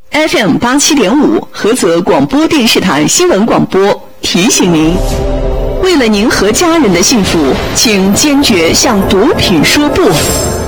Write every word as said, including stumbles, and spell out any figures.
F M 八七点五，菏泽广播电视台新闻广播提醒您：为了您和家人的幸福，请坚决向毒品说不。